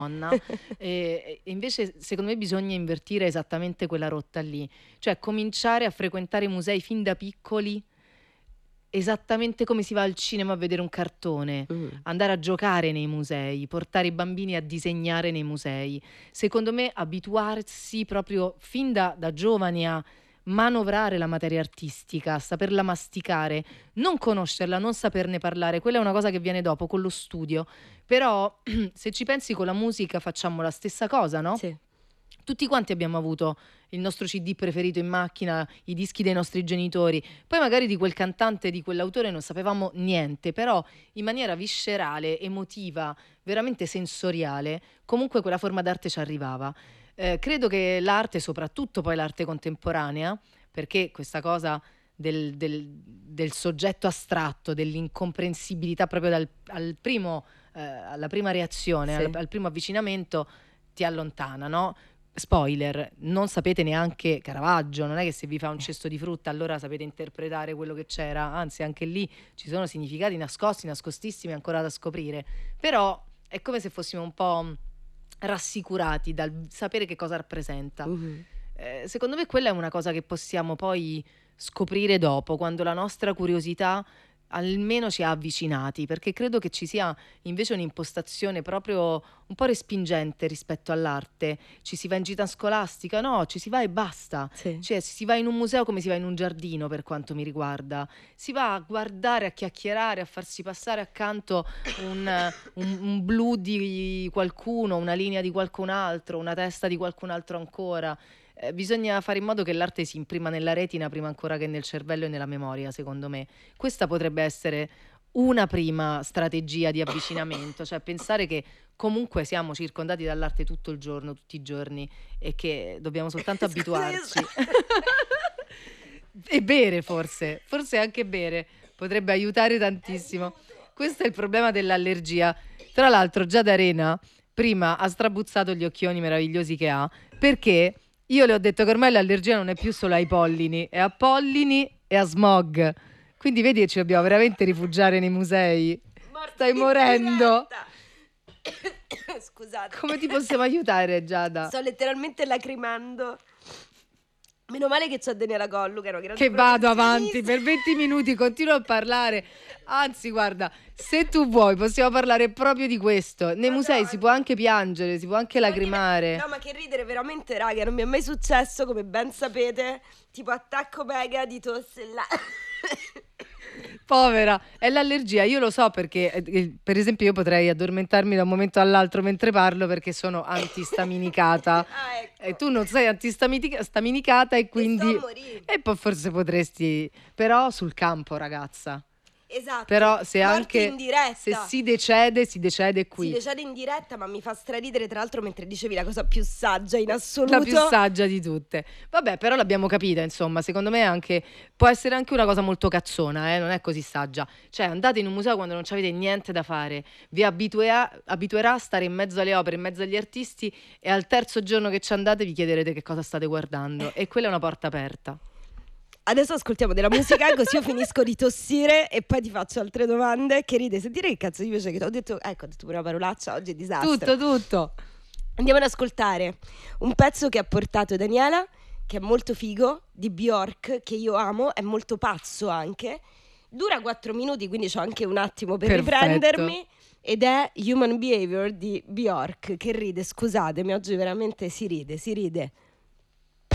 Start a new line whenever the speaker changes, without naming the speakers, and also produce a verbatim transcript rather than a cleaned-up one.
donna. E, e invece secondo me bisogna invertire esattamente quella rotta lì, cioè cominciare a frequentare i musei fin da piccoli, esattamente come si va al cinema a vedere un cartone,
Mm.
andare a giocare nei musei, portare i bambini a disegnare nei musei. Secondo me abituarsi proprio fin da, da giovani a manovrare la materia artistica, saperla masticare, non conoscerla, non saperne parlare, quella è una cosa che viene dopo con lo studio. Però se ci pensi, con la musica facciamo la stessa cosa, no?
Sì.
Tutti quanti abbiamo avuto il nostro C D preferito in macchina, i dischi dei nostri genitori, poi magari di quel cantante, di quell'autore non sapevamo niente, però in maniera viscerale, emotiva, veramente sensoriale, comunque quella forma d'arte ci arrivava. Eh, credo che l'arte, soprattutto poi l'arte contemporanea, perché questa cosa del, del- del soggetto astratto, dell'incomprensibilità proprio dal, al primo, eh, alla prima reazione,
Sì.
al, al primo avvicinamento, ti allontana, no? Spoiler, non sapete neanche Caravaggio, non è che se vi fa un cesto di frutta allora sapete interpretare quello che c'era, anzi anche lì ci sono significati nascosti, nascostissimi ancora da scoprire, però è come se fossimo un po' rassicurati dal sapere che cosa rappresenta.
Mhm.
Eh, secondo me quella è una cosa che possiamo poi scoprire dopo, quando la nostra curiosità almeno ci ha avvicinati, perché credo che ci sia invece un'impostazione proprio un po' respingente rispetto all'arte. Ci si va in gita scolastica? No, ci si va e basta.
Sì.
Cioè, si va in un museo come si va in un giardino, per quanto mi riguarda. Si va a guardare, a chiacchierare, a farsi passare accanto un, un- un blu di qualcuno, una linea di qualcun altro, una testa di qualcun altro ancora. Eh, bisogna fare in modo che l'arte si imprima nella retina prima ancora che nel cervello e nella memoria, secondo me. Questa potrebbe essere una prima strategia di avvicinamento, cioè pensare che comunque siamo circondati dall'arte tutto il giorno, tutti i giorni, e che dobbiamo soltanto
Scusa, io
abituarci.
so-
E bere forse, forse anche bere potrebbe aiutare tantissimo. Questo è il problema dell'allergia. Tra l'altro già D'Arena prima ha strabuzzato gli occhioni meravigliosi che ha, perché io le ho detto che ormai l'allergia non è più solo ai pollini, è a pollini e a smog. Quindi vedi che ci dobbiamo veramente rifugiare nei musei.
Morta
Stai
in
morendo.
diretta. Scusate.
Come ti possiamo aiutare, Giada?
Sto letteralmente lacrimando. Meno male che c'ho Daniela Gollu, che è una grande
Che vado
professionista.
avanti per venti minuti, continuo a parlare. Anzi, guarda, se tu vuoi possiamo parlare proprio di questo. Nei
Madonna.
musei si può anche piangere, si può anche lacrimare.
No, ma che ridere, veramente, raga, non mi è mai successo, come ben sapete. Tipo attacco mega di tosse là.
Povera, è l'allergia, io lo so perché, eh, eh, per esempio, io potrei addormentarmi da un momento all'altro mentre parlo perché sono antistaminicata.
Ah, ecco.
E tu non sei antistaminicata e quindi...
E so morire.
E poi forse potresti... Però sul campo, ragazza.
Esatto.
Però se
Morte
anche...
in diretta.
Se si decede, si decede qui.
Si decede in diretta, ma mi fa straridere, tra l'altro, mentre dicevi la cosa più saggia in assoluto.
La più saggia di tutte. Vabbè, però l'abbiamo capita, insomma, secondo me anche può essere anche una cosa molto cazzona, eh? Non è così saggia. Cioè, andate in un museo quando non avete niente da fare, vi abituerà, abituerà a stare in mezzo alle opere, in mezzo agli artisti, e al terzo giorno che ci andate vi chiederete che cosa state guardando, e quella è una porta aperta.
Adesso ascoltiamo della musica, così io finisco di tossire e poi ti faccio altre domande. Che ride, sentire che cazzo di piace che ho detto, ecco, ho detto pure una parolaccia, oggi è disastro.
Tutto, tutto.
Andiamo ad ascoltare un pezzo che ha portato Daniela, che è molto figo, di Bjork, che io amo, è molto pazzo anche. Dura quattro minuti, quindi c'ho anche un attimo per
Perfetto.
riprendermi. Ed è Human Behavior di Bjork, che ride, scusatemi, oggi veramente si ride, si ride.